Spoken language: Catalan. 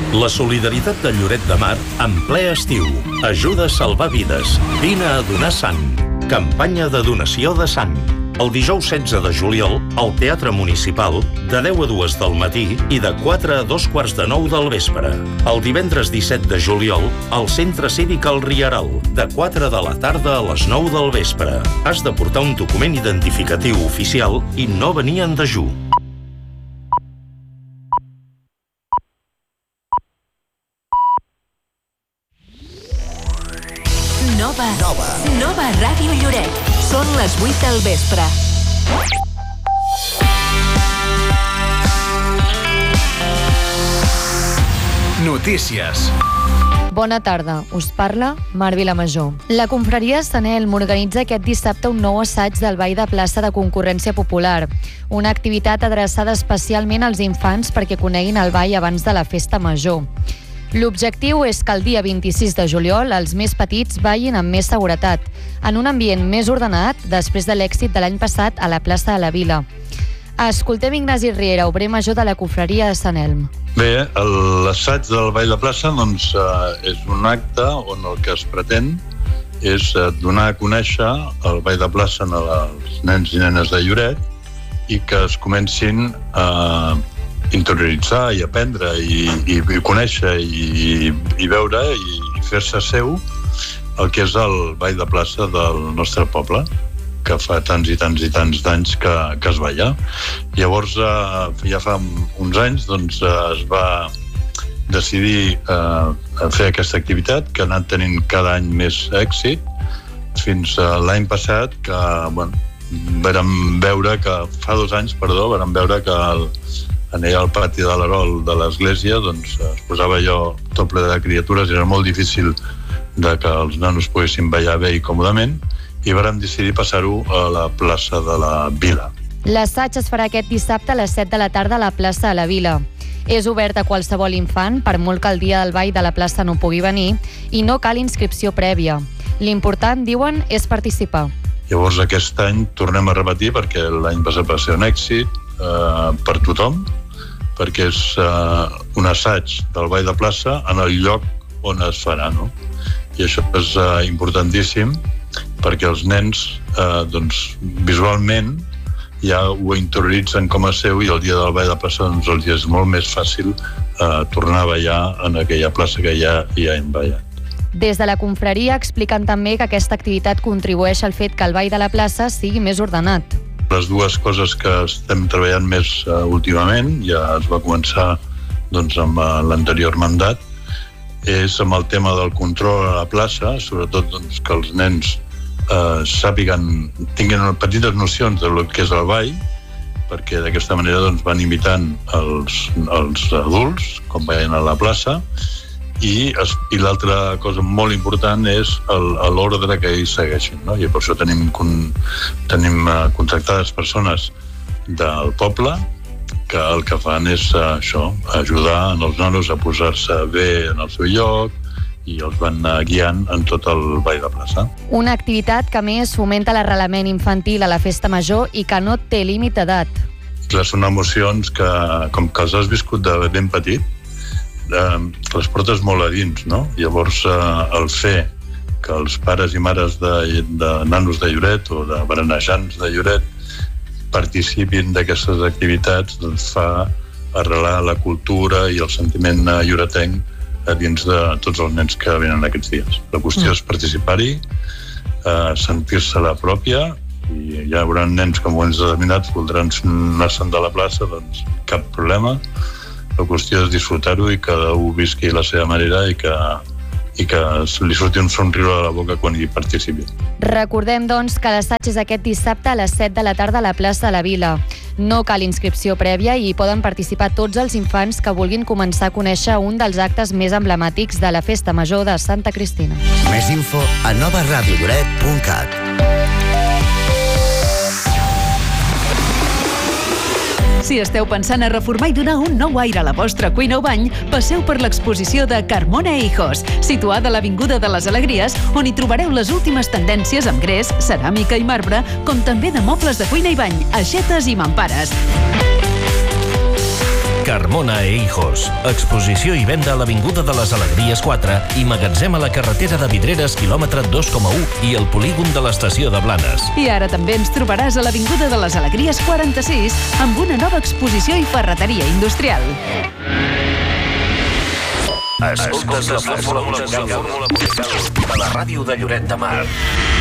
La solidaritat de Lloret de Mar en ple estiu. Ajuda a salvar vides. Vine a donar sang. Campanya de donació de sang. El dijous 16 de juliol, al Teatre Municipal, de 10 a 2 del matí i de 4 a 2:45 del vespre. El divendres 17 de juliol, al Centre Cívic El Rieral, de 4 de la tarda a les 9 del vespre. Has de portar un document identificatiu oficial i no venir en dejú. Nova Ràdio Lloret. Són les 8 del vespre. Notícies. Bona tarda, us parla Mar Vilamajor. La confraria Sant Elm organitza aquest dissabte un nou assaig del ball de plaça de concurrència popular, una activitat adreçada especialment als infants perquè coneguin el ball abans de la festa major. L'objectiu és que el dia 26 de juliol els més petits ballin amb més seguretat, en un ambient més ordenat després de l'èxit de l'any passat a la plaça de la Vila. Escoltem Ignasi Riera, obrer major de la confraria de Sant Elm. Bé, l'assaig del ball de plaça és un acte on el que es pretén és donar a conèixer el ball de plaça als nens i nenes de Lloret i que es comencin a interioritzar i aprendre i conèixer i veure i fer-se seu el que és el ball de plaça del nostre poble, que fa tants i tants i tants d'anys que es balla. Llavors, ja fa uns anys, es va decidir fer aquesta activitat, que ha anat tenint cada any més èxit, fins l'any passat, que vàrem veure que, fa 2 anys, vàrem veure que allà al pati de l'Arol de l'església es posava allò tot ple de criatures i era molt difícil que els nanos poguessin ballar bé i còmodament, i vàrem decidir passar-ho a la plaça de la Vila. L'assaig es farà aquest dissabte a les 7 de la tarda a la plaça de la Vila. És obert a qualsevol infant, per molt que el dia del ball de la plaça no pugui venir, i no cal inscripció prèvia. L'important, diuen, és participar. Llavors aquest any tornem a repetir, perquè l'any passat va ser un èxit per tothom, perquè és un assaig del ball de plaça en el lloc on es farà, no? I això és importantíssim, perquè els nens visualment ja ho interioritzen com a seu i el dia del ball de plaça els és molt més fàcil tornar a ballar en aquella plaça que ja hem ballat. Des de la confraria expliquen també que aquesta activitat contribueix al fet que el ball de la plaça sigui més ordenat. Les dues coses que estem treballant més últimament, ja es va començar amb l'anterior mandat, és amb el tema del control a la plaça, sobretot que els nens tinguin petites nocions del que és el ball, perquè d'aquesta manera van imitant els adults, com ballen a la plaça, i l'altra cosa molt important és l'ordre que ells segueixin, no? I per això tenim contractades persones del poble que el que fan és això, ajudar els nanos a posar-se bé en el seu lloc i els van guiant en tot el ball de plaça. Una activitat que a més fomenta l'arrelament infantil a la festa major i que no té límit d'edat. Clar, són emocions que, com que els has viscut de ben petit, les portes molt a dins, no? Llavors, el fer que els pares i mares de nanos de Lloret o de berenejants de Lloret participin d'aquestes activitats fa arrelar la cultura i el sentiment lloretenc a dins de tots els nens que venen aquests dies. La qüestió és participar-hi, sentir-se-la pròpia, i ja hi haurà nens que en moments determinats voldran anar-se'n de la plaça, doncs cap problema. La qüestió és disfrutar-ho i que cada un visqui la seva manera i que li surti un somriure a la boca quan hi participi. Recordem, doncs, que l'assaig és aquest dissabte a les 7 de la tarda a la plaça de la Vila. No cal inscripció prèvia i hi poden participar tots els infants que vulguin començar a conèixer un dels actes més emblemàtics de la Festa Major de Santa Cristina. Més info a novaradiolloret.cat. Si esteu pensant a reformar i donar un nou aire a la vostra cuina o bany, passeu per l'exposició de Carmona Hijos, situada a l'Avinguda de les Alegries, on hi trobareu les últimes tendències amb gres, ceràmica i marbre, com també de mobles de cuina i bany, aixetes i mampares. Carmona e Hijos. Exposició i venda a l'Avinguda de les Alegries 4 i magatzem a la carretera de Vidreres, quilòmetre 2,1 i el polígon de l'estació de Blanes. I ara també ens trobaràs a l'Avinguda de les Alegries 46 amb una nova exposició i ferreteria industrial. Escoltes la fórmula musical de la ràdio de Lloret de Mar.